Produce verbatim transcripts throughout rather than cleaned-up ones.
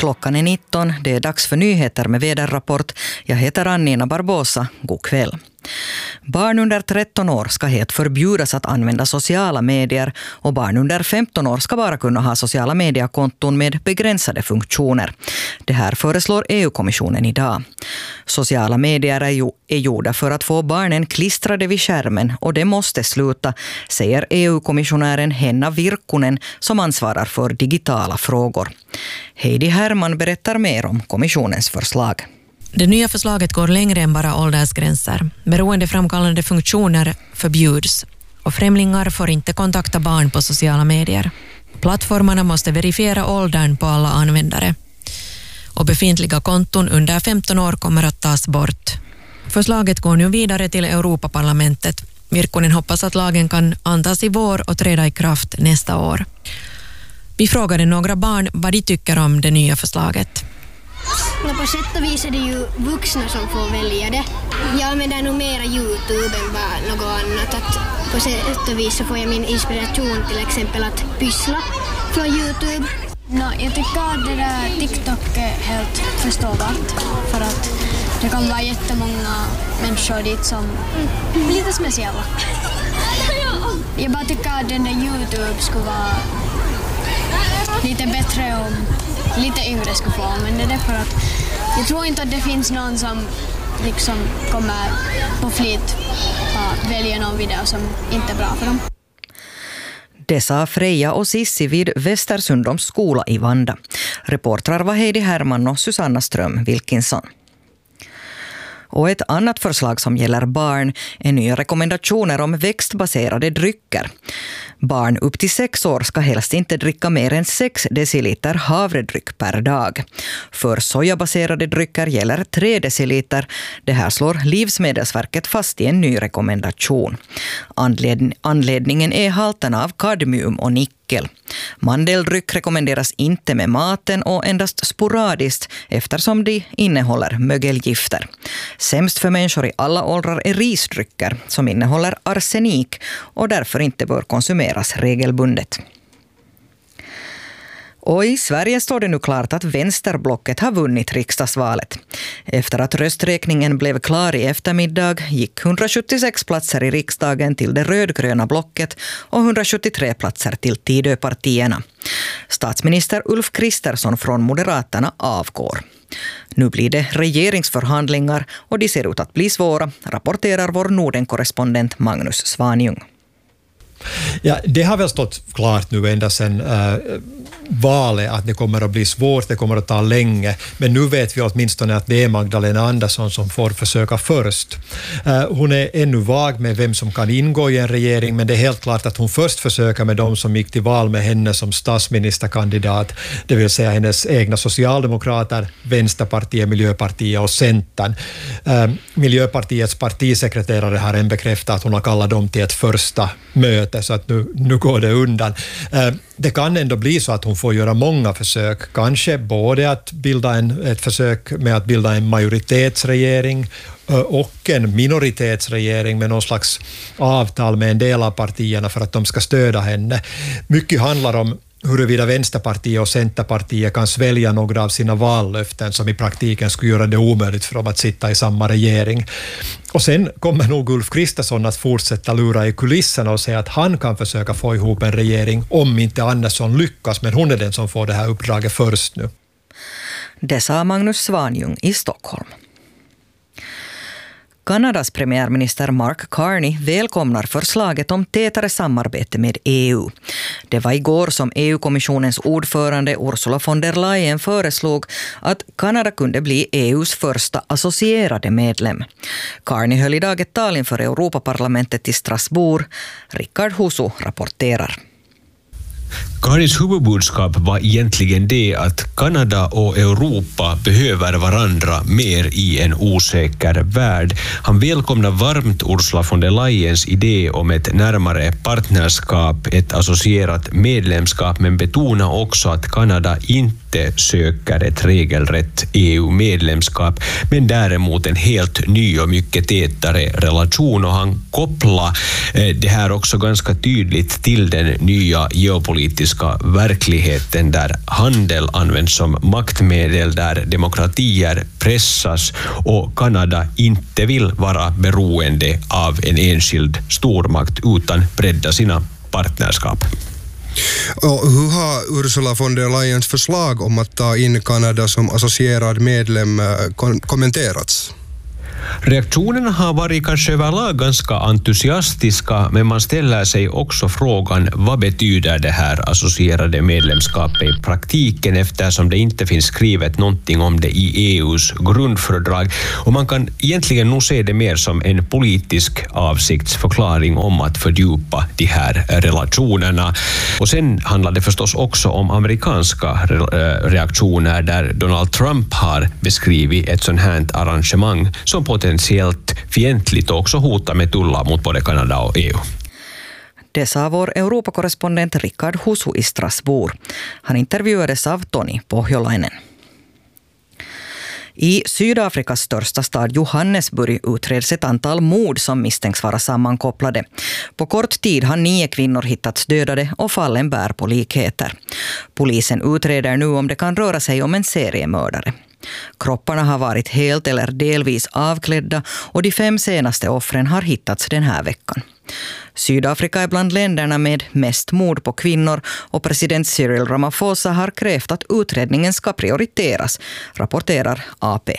Klockan är nitton, det är dags för nyheter med väderrapport. Jag heter Annina Barbosa, god kväll. Barn under tretton år ska helt förbjudas att använda sociala medier och barn under femton år ska bara kunna ha sociala mediekonton med begränsade funktioner. Det här föreslår E U-kommissionen idag. Sociala medier är, ju, är gjorda för att få barnen klistrade vid skärmen och det måste sluta, säger E U-kommissionären Henna Virkkunen som ansvarar för digitala frågor. Heidi Herman berättar mer om kommissionens förslag. Det nya förslaget går längre än bara åldersgränser. Beroendeframkallande funktioner förbjuds och främlingar får inte kontakta barn på sociala medier. Plattformarna måste verifiera åldern på alla användare. Och befintliga konton under femton år kommer att tas bort. Förslaget går nu vidare till Europaparlamentet. Virkkunen hoppas att lagen kan antas i vår och träda i kraft nästa år. Vi frågade några barn vad de tycker om det nya förslaget. No, på sätt och vis är det ju vuxna som får välja det. Jag använder nog mera YouTube än bara något annat. Att på sätt och vis så får jag min inspiration till exempel att pyssla från YouTube. No, jag tycker att det där TikTok är helt förståbart. För att det kan vara jättemånga människor dit som är lite speciella. Jag bara tycker att den där YouTube skulle vara lite bättre om lite yngre skulle få använda det, för att jag tror inte att det finns någon som liksom kommer på flit att välja någon video som inte är bra för dem. Det sa Freja och Sissi vid Västersunddoms skola i Vanda. Reportrar var Heidi Herman och Susanna Ström Wilkinson. Och ett annat förslag som gäller barn är nya rekommendationer om växtbaserade drycker. Barn upp till sex år ska helst inte dricka mer än sex deciliter havredryck per dag. För sojabaserade drycker gäller tre deciliter. Det här slår Livsmedelsverket fast i en ny rekommendation. Anled- anledningen är halterna av kadmium och nickel. Mandeldryck rekommenderas inte med maten och endast sporadiskt eftersom de innehåller mögelgifter. Sämst för människor i alla åldrar är risdrycker som innehåller arsenik och därför inte bör konsumeras regelbundet. Och i Sverige står det nu klart att vänsterblocket har vunnit riksdagsvalet. Efter att rösträkningen blev klar i eftermiddag gick hundrasjuttiosex platser i riksdagen till det rödgröna blocket och hundrasjuttiotre platser till Tidöpartierna. Statsminister Ulf Kristersson från Moderaterna avgår. Nu blir det regeringsförhandlingar och de ser ut att bli svåra, rapporterar vår Norden-korrespondent Magnus Svanjung. Ja, det har väl stått klart nu ända sedan äh, valet att det kommer att bli svårt, det kommer att ta länge. Men nu vet vi åtminstone att det är Magdalena Andersson som får försöka först. Äh, hon är ännu vag med vem som kan ingå i en regering, men det är helt klart att hon först försöker med de som gick till val med henne som statsministerkandidat, det vill säga hennes egna socialdemokrater, Vänsterpartiet, Miljöpartiet och Centern. Äh, Miljöpartiets partisekreterare har än bekräftat att hon har kallat dem till ett första möte, så att nu, nu går det undan. Eh, det kan ändå bli så att hon får göra många försök, kanske både att bilda en, ett försök med att bilda en majoritetsregering eh, och en minoritetsregering med någon slags avtal med en del av partierna för att de ska stödja henne. Mycket handlar om huruvida Vänsterpartiet och Centerpartiet kan svälja några av sina vallöften som i praktiken skulle göra det omöjligt för dem att sitta i samma regering. Och sen kommer nog Ulf Kristersson att fortsätta lura i kulisserna och säga att han kan försöka få ihop en regering om inte Andersson lyckas, men hon är den som får det här uppdraget först nu. Det sa Magnus Svanjung i Stockholm. Kanadas premiärminister Mark Carney välkomnar förslaget om tätare samarbete med E U. Det var igår som E U-kommissionens ordförande Ursula von der Leyen föreslog att Kanada kunde bli E U:s första associerade medlem. Carney höll idag ett tal inför Europaparlamentet i Strasbourg. Rickard Husu rapporterar. Carneys huvudbudskap var egentligen det att Kanada och Europa behöver varandra mer i en osäker värld. Han välkomnar varmt Ursula von der Leyens idé om ett närmare partnerskap, ett associerat medlemskap, men betonar också att Kanada inte söker ett regelrätt E U-medlemskap, men däremot en helt ny och mycket tätare relation, och han kopplar det här också ganska tydligt till den nya geopolitiska politiska verkligheten där handel används som maktmedel, där demokratier pressas och Kanada inte vill vara beroende av en enskild stormakt utan bredda sina partnerskap. Och hur har Ursula von der Leyens förslag om att ta in Kanada som associerad medlem kommenterats? Reaktionerna har varit kanske överlag ganska entusiastiska, men man ställer sig också frågan vad betyder det här associerade medlemskapet i praktiken, eftersom det inte finns skrivet någonting om det i E U:s grundfördrag, och man kan egentligen nog se det mer som en politisk avsiktsförklaring om att fördjupa de här relationerna. Och sen handlar det förstås också om amerikanska reaktioner där Donald Trump har beskrivit ett sånt här arrangemang som potentiellt fientligt och också hotar med tullar mot både Kanada och E U. Det sa vår Europakorrespondent Rickard Husu i Strasbourg. Han intervjuades av Toni Pohjolainen. I Sydafrikas största stad Johannesburg utreds ett antal mord som misstänks vara sammankopplade. På kort tid har nio kvinnor hittats dödade och fallen bär på likheter. Polisen utreder nu om det kan röra sig om en seriemördare. Kropparna har varit helt eller delvis avklädda och de fem senaste offren har hittats den här veckan. Sydafrika är bland länderna med mest mord på kvinnor och president Cyril Ramaphosa har krävt att utredningen ska prioriteras, rapporterar A P.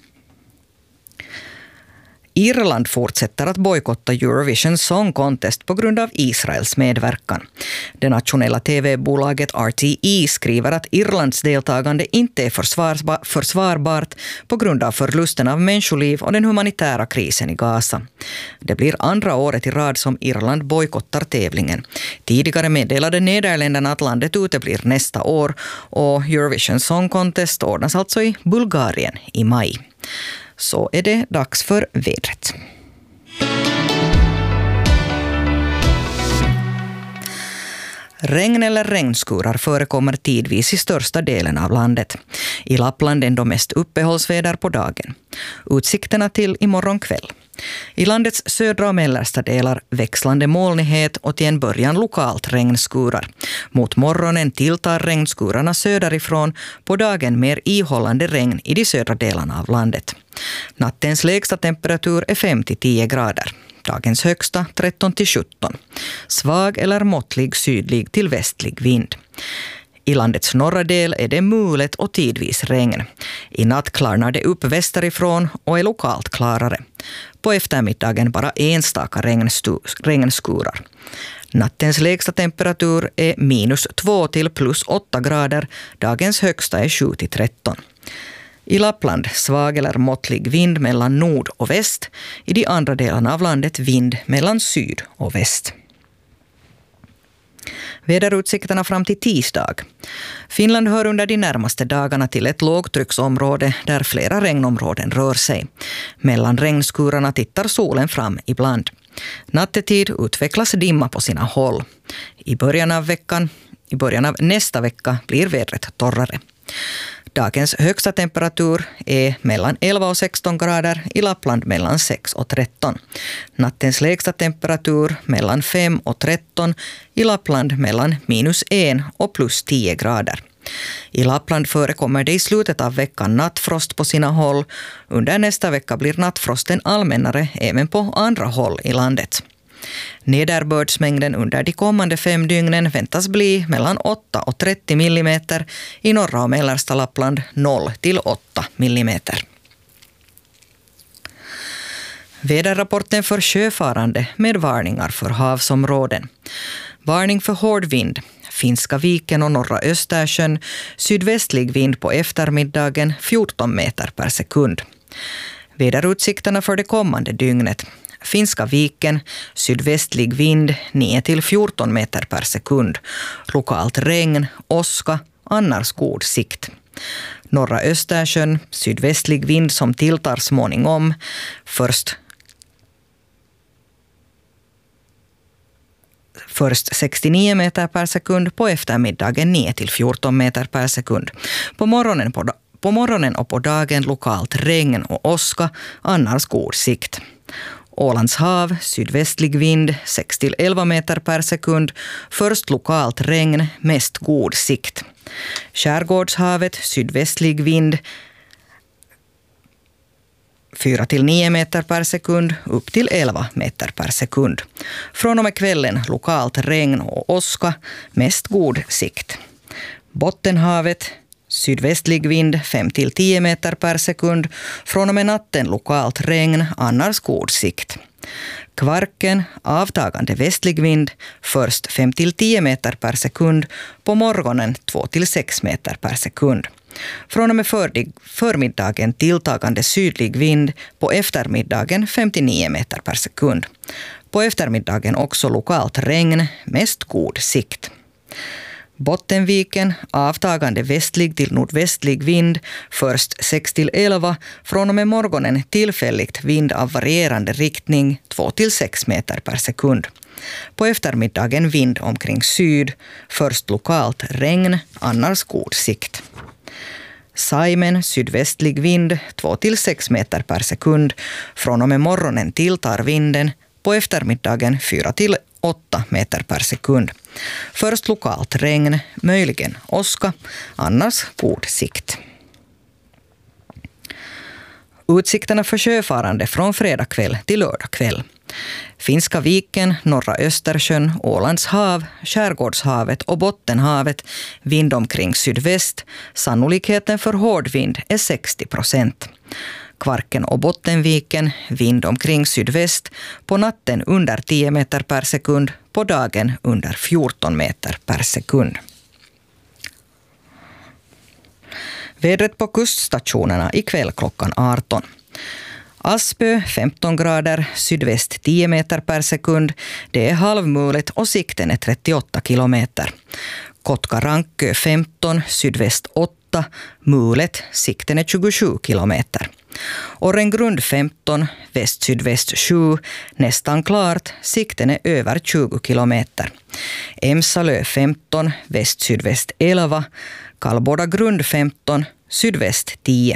Irland fortsätter att bojkotta Eurovision Song Contest på grund av Israels medverkan. Det nationella tv-bolaget R T E skriver att Irlands deltagande inte är försvarba- försvarbart på grund av förlusten av människoliv och den humanitära krisen i Gaza. Det blir andra året i rad som Irland bojkottar tävlingen. Tidigare meddelade Nederländerna att landet uteblir nästa år och Eurovision Song Contest ordnas alltså i Bulgarien i maj. Så är det dags för vädret. Regn eller regnskurar förekommer tidvis i största delen av landet. I Lappland ändå mest uppehållsväder på dagen. Utsikterna till imorgon kväll. I landets södra och mellersta delar växlande molnighet och till en början lokalt regnskurar. Mot morgonen tilltar regnskurarna söderifrån, på dagen mer ihållande regn i de södra delarna av landet. Nattens lägsta temperatur är fem till tio grader. Dagens högsta tretton till sjutton. Svag eller måttlig sydlig till västlig vind. I landets norra del är det mulet och tidvis regn. I natt klarnar det upp västerifrån och är lokalt klarare. På eftermiddagen bara enstaka regnskurar. Nattens lägsta temperatur är minus två till plus åtta grader. Dagens högsta är sju till tretton. I Lappland svag eller måttlig vind mellan nord och väst. I de andra delarna av landet vind mellan syd och väst. Väderutsikterna fram till tisdag. Finland hör under de närmaste dagarna till ett lågtrycksområde där flera regnområden rör sig. Mellan regnskurarna tittar solen fram ibland. Nattetid utvecklas dimma på sina håll. I början av veckan, i början av nästa vecka blir vädret torrare. Dagens högsta temperatur är mellan elva och sexton grader, i Lappland mellan sex och tretton. Nattens lägsta temperatur mellan fem och tretton, i Lappland mellan minus en och plus tio grader. I Lappland förekommer det i slutet av veckan nattfrost på sina håll. Under nästa vecka blir nattfrosten allmännare även på andra håll i landet. Nederbördsmängden under de kommande fem dygnen väntas bli mellan åtta och trettio millimeter, i norra och mellersta Lappland noll till åtta millimeter. Väderrapporten för sjöfarande med varningar för havsområden. Varning för hård vind. Finska viken och norra Östersjön. Sydvästlig vind på eftermiddagen fjorton meter per sekund. Väderutsikterna för det kommande dygnet. Finska viken, sydvästlig vind nio till fjorton meter per sekund. Lokalt regn, åska, annars god sikt. Norra Östersjön, sydvästlig vind som tilltar småningom. Först Först sextionio meter per sekund, på eftermiddagen nio till fjorton meter per sekund. På morgonen, på, på morgonen och på dagen lokalt regn och åska, annars god sikt. Ålands hav, sydvästlig vind sex till elva meter per sekund. Först lokalt regn, mest god sikt. Skärgårdshavet, sydvästlig vind fyra till nio meter per sekund, upp till elva meter per sekund. Från och med kvällen lokalt regn och åska, mest god sikt. Bottenhavet, sydvästlig vind fem till tio meter per sekund. Från och med natten lokalt regn, annars god sikt. Kvarken, avtagande västlig vind, först fem till tio meter per sekund. På morgonen två till sex meter per sekund. Från och med förmiddagen tilltagande sydlig vind, på eftermiddagen femtionio meter per sekund. På eftermiddagen också lokalt regn, mest god sikt. Bottenviken, avtagande västlig till nordvästlig vind, först sex till elva, från och med morgonen tillfälligt vind av varierande riktning, två till sex meter per sekund. På eftermiddagen vind omkring syd, först lokalt regn, annars god sikt. Saimen, sydvästlig vind, två till sex meter per sekund. Från och med morgonen tilltar vinden, på eftermiddagen fyra till åtta meter per sekund. Först lokalt regn, möjligen åska, annars god sikt. Utsikterna för sjöfarande från fredag kväll till lördag kväll. Finska viken, norra Östersjön, Ålands hav, Skärgårdshavet och Bottenhavet, vind omkring sydväst. Sannolikheten för hård vind är sextio procent. Kvarken och Bottenviken, vind omkring sydväst, på natten under tio meter per sekund, på dagen under fjorton meter per sekund. Vädret på kuststationerna ikväll klockan arton. Aspö femton grader, sydväst tio meter per sekund. Det är halvmulet och sikten är trettioåtta kilometer. Kotka-Rankö femton, sydväst åtta, mulet, sikten är tjugosju kilometer. Orrengrund femton, väst-sydväst sju, nästan klart, sikten är över tjugo kilometer. Emsalö femton, väst-sydväst elva, Kallbordagrund femton, sydväst tio.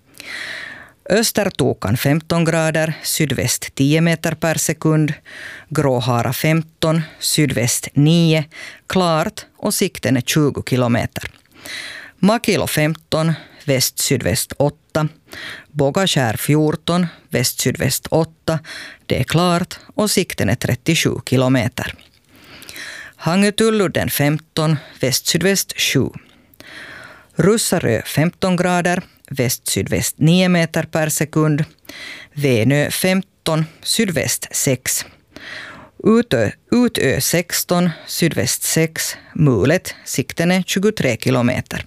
Östertokan femton grader, sydväst tio meter per sekund. Gråhara femton, sydväst nio, klart och sikten är tjugo kilometer. Makilo femton, väst-sydväst åtta. Bogaskär fjorton, väst-sydväst åtta, det är klart och sikten är trettiosju kilometer. Hangötulludden femton, väst-sydväst sju. Russarö femton grader, väst-sydväst nio meter per sekund. Venö femton, sydväst sex. Utö, Utö sexton, sydväst sex, mulet, sikten är tjugotre kilometer.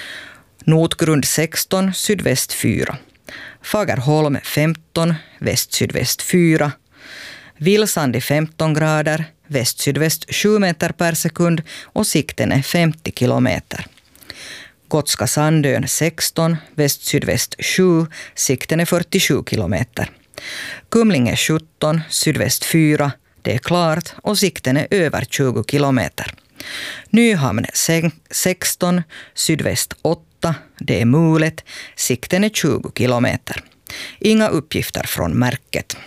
Notgrund sexton, sydväst fyra. Fagerholm femton, väst-sydväst fyra. Vilsandi femton grader, väst-sydväst sju meter per sekund och sikten är femtio kilometer. Gotska Sandön sexton, väst-sydväst sju, sikten är fyrtiosju kilometer. Kumlinge sjutton, sydväst fyra, det är klart och sikten är över tjugo kilometer. Nyhamn sexton, sydväst åtta, det är mulet, sikten är tjugo kilometer. Inga uppgifter från märket.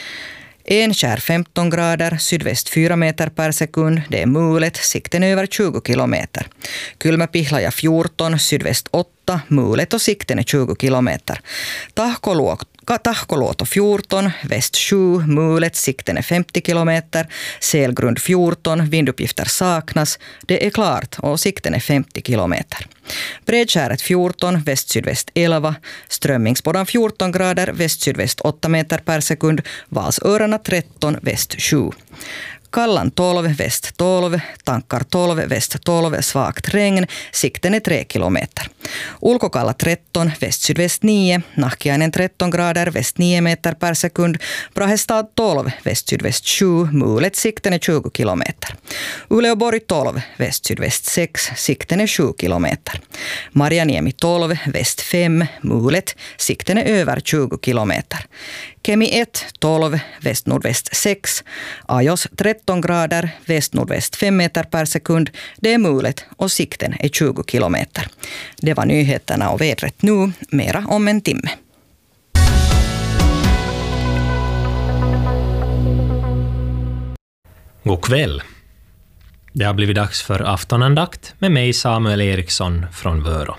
Enskär femton grader, sydväst fyra meter per sekund, det är mulet, sikten över tjugo kilometer. Kylmäpihlaja fjorton, sydväst åtta, mulet och sikten är tjugo kilometer. Tahkoluokto Tahkoluoto fjorton, väst sju, mulet, sikten är femtio kilometer. Selgrund fjorton, vinduppgifter saknas, det är klart och sikten är femtio kilometer. Bredskäret fjorton, väst-sydväst elva, Strömmingsbodan fjorton grader, väst-sydväst åtta meter per sekund, Valsörarna tretton, väst sju. Kallan tolv, väst tolv, Tankar tolv, väst tolv, svagt regn, sikten är tre kilometer. Ulkokalla tretton, väst-sydväst nio, Nahkiainen tretton grader, väst nio meter per sekund, Brahestad tolv, väst-sydväst sju, mulet, sikten är tjugo kilometer. Uleåborg tolv, väst-sydväst sex, sikten är sju kilometer. Marjaniemi tolv, väst fem, mulet, sikten är över tjugo kilometer. Kemi ett, tolv, väst-nordväst sex, Ajos tretton grader, väst-nordväst fem meter per sekund, det är mulet och sikten är tjugo kilometer. Det var nyheterna och vädret nu, mera om en timme. God kväll. Det har blivit dags för aftonandakt med mig Samuel Eriksson från Vörå.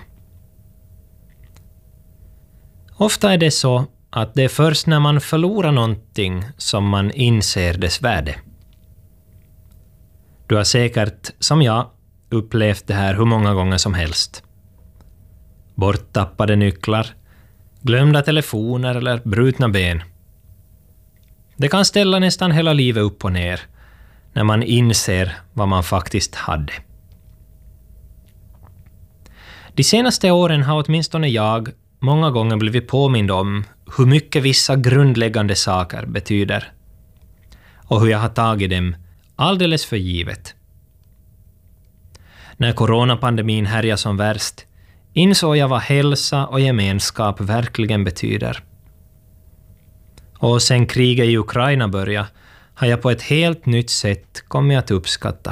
Ofta är det så att det är först när man förlorar någonting som man inser dess värde. Du har säkert, som jag, upplevt det här hur många gånger som helst. Borttappade nycklar, glömda telefoner eller brutna ben. Det kan ställa nästan hela livet upp och ner när man inser vad man faktiskt hade. De senaste åren har åtminstone jag många gånger blivit påmind om hur mycket vissa grundläggande saker betyder och hur jag har tagit dem alldeles för givet. När coronapandemin härjade som värst insåg jag vad hälsa och gemenskap verkligen betyder. Och sen kriget i Ukraina började har jag på ett helt nytt sätt kommit att uppskatta